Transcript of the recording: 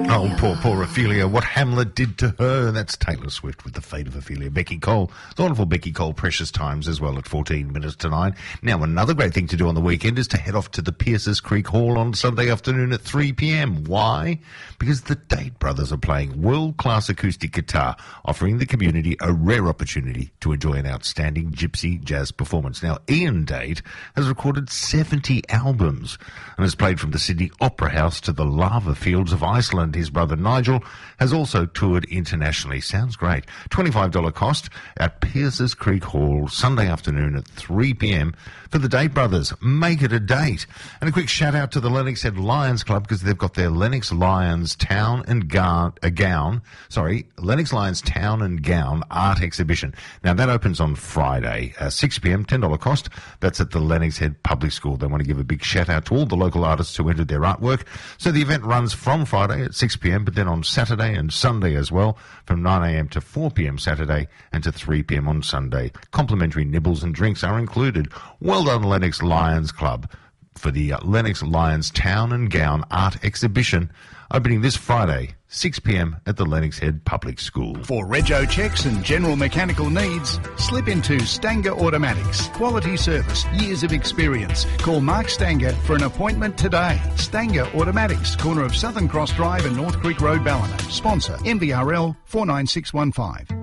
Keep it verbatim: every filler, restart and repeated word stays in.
Oh, poor, poor Ophelia. What Hamlet did to her. That's Taylor Swift with The Fate of Ophelia. Becky Cole. The wonderful Becky Cole, Precious Times as well at fourteen minutes to nine. Now, another great thing to do on the weekend is to head off to the Pierces Creek Hall on Sunday afternoon at three p.m. Why? Because the Date Brothers are playing world-class acoustic guitar, offering the community a rare opportunity to enjoy an outstanding gypsy jazz performance. Now, Ian Date has recorded seventy albums and has played from the Sydney Opera House to the lava fields of Iceland. His brother Nigel has also toured internationally. Sounds great. twenty-five dollars cost at Pierces Creek Hall, Sunday afternoon at three p.m. for the Date Brothers. Make it a date. And a quick shout out to the Lennox Head Lions Club because they've got their Lennox Lions Town and Gown, uh, Gown, sorry, Lennox Lions Town and Gown art exhibition. Now that opens on Friday, uh, six p.m., ten dollars cost. That's at the Lennox Head Public School. They want to give a big shout out to all the local artists who entered their artwork. So the event runs from Friday at six p.m, but then on Saturday and Sunday as well, from nine a.m. to four p.m. Saturday and to three p.m. on Sunday. Complimentary nibbles and drinks are included. Well done, Lennox Lions Club, for the uh, Lennox Lions Town and Gown Art Exhibition, opening this Friday, six p.m. at the Lennox Head Public School. For rego checks and general mechanical needs, slip into Stanger Automatics. Quality service, years of experience. Call Mark Stanger for an appointment today. Stanger Automatics, corner of Southern Cross Drive and North Creek Road, Ballina. Sponsor M V R L four nine six one five.